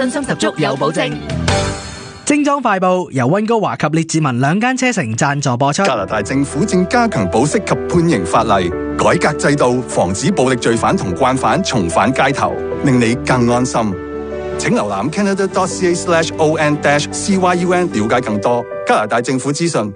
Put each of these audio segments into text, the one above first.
信心十足有保證。 精裝快報由溫哥華及列治文兩間車城贊助播出。 加拿大政府正加強保釋及判刑法例，改革制度，防止暴力罪犯同慣犯重返街頭，令你更安心。請瀏覽 canada.ca/on-cyun 了解更多加拿大政府資訊。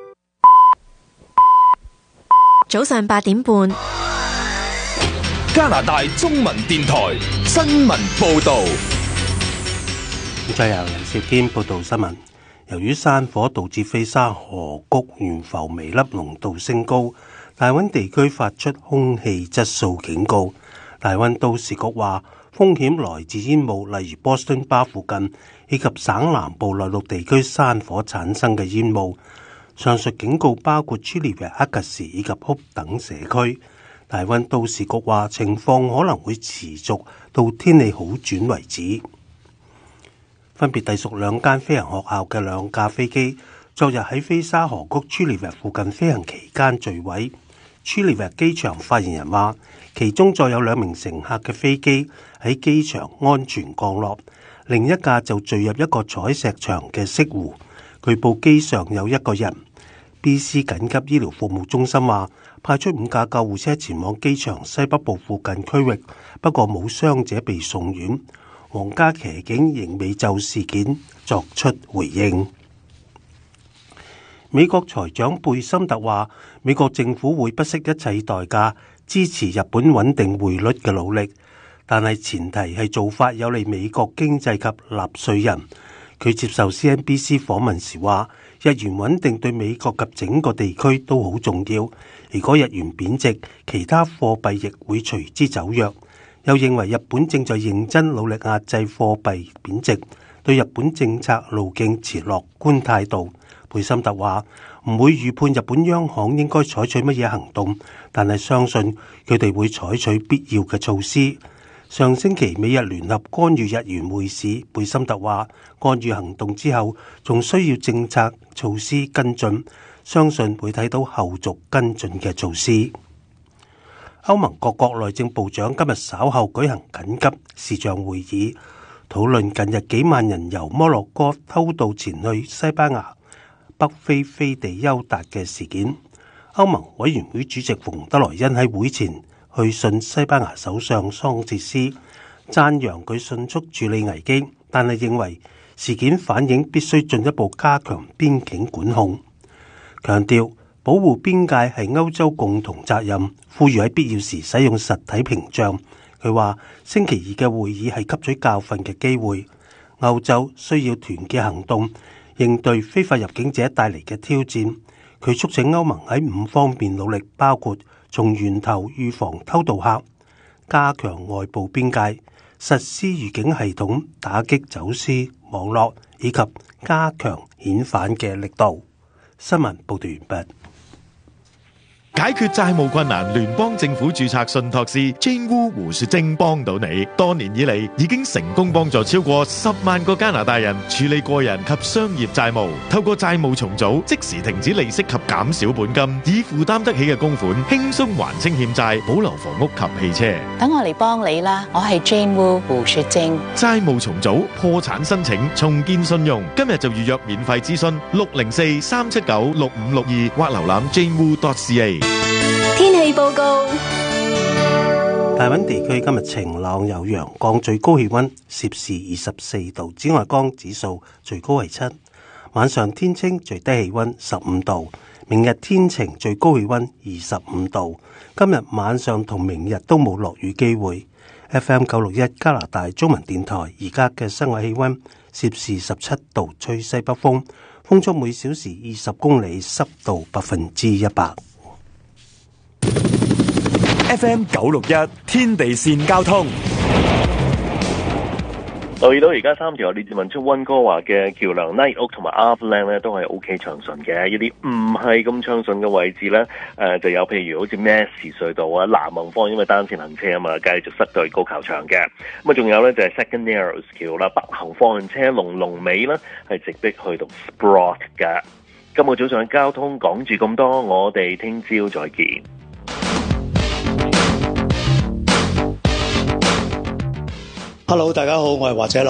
早上8點半， 加拿大中文電台新聞報道。 再由楊兆堅報道新聞。由於山火導致菲沙河谷懸浮微粒濃度升高，大溫地區發出空氣質素警告。大溫都市局話，風險來自煙霧，例如波士頓巴附近以及省南部內陸地區山火產生嘅煙霧。上述警告包括朱利維克格士以及哭等社區。大溫都市局話，情況可能會持續到天氣好轉為止。分別隸屬兩間飛行學校嘅兩架飛機，昨日喺菲沙河谷朱利維附近飛行期間墜毀。朱利維機場發言人話，其中載有2名乘客嘅飛機喺機場安全降落，另一架就墜入一個採石場嘅潟湖，據報機上有1個人。BC 緊急醫療服務中心話，派出5架救護車前往機場西北部附近區域，不過冇傷者被送院。皇家騎警仍未就事件作出回應。美國財長貝森特話，美國政府會不惜一切代價支持日本穩定匯率嘅努力，但係前提係做法有利美國經濟及納稅人。佢接受 CNBC 訪問時話，日元穩定對美國及整個地區都好重要。如果日元貶值，其他貨幣亦會隨之走弱。又認為日本正在認真努力壓制貨幣貶值，對日本政策路徑持樂觀態度。貝森特話唔會預判日本央行應該採取乜嘢行動，但係相信佢哋會採取必要嘅措施。上星期美日聯合干預日元匯市，貝森特話干預行動之後仲需要政策措施跟進，相信會睇到後續跟進嘅措施。歐盟各國內政部長今日稍後舉行緊急視像會議，討論近日幾萬人由摩洛哥偷渡前去西班牙北非飛地休達嘅事件。歐盟委員會主席馮德萊恩喺會前去信西班牙首相桑切斯，讚揚佢迅速處理危機，但係認為事件反映必須進一步加強邊境管控，強調保護邊界係歐洲共同責任，呼籲喺必要時使用實體屏障。佢話星期2嘅會議係吸取教訓嘅機會，歐洲需要團結行動，應對非法入境者帶嚟嘅挑戰。佢促請歐盟喺5方面努力，包括從源頭預防偷渡客、加強外部邊界、實施預警系統、打擊走私網絡以及加強遣返嘅力度。新聞報道完畢。 解決債務困難，聯邦政府註冊信託師 Jane Wu 胡雪晶幫到你。多年以嚟，已經成功幫助超過10萬個加拿大人處理個人及商業債務。透過債務重組，即時停止利息及減少本金，以負擔得起嘅供款，輕鬆還清欠債，保留房屋及汽車。 等我嚟幫你啦，我係 Jane Wu 胡雪晶。 債務重組、破產申請、重建信用，今日就預約免費諮詢604-379-6562或瀏覽 janewu.ca。 天氣報告： 大溫地區今日晴朗有陽光，最高氣溫攝氏24度，紫外光指數最高係7。晚上天清，最低氣溫15度。明日天晴，最高氣溫25度。今日晚上同明日都冇落雨機會。FM 961加拿大中文電台而家嘅室外氣溫攝氏17度，吹西北風，風速每小時20公里，濕度100%。 FM 961天地線交通， 留意到而家3條列治文出溫哥華嘅橋梁 Knight Oak 同埋 Arthur 咧都係 OK 暢順嘅，一啲唔係咁暢順嘅位置咧，就有譬如好似 Massey 隧道啊、南宏方因為單線行車啊嘛，繼續塞到高球場嘅。咁啊，仲有咧就係 Second Narrows 橋啦，北行方向車龍尾咧係直逼去到 Sprott 嘅。今日早上交通講住咁多，我哋聽朝再見。 Hello， 大家好，我係華姐。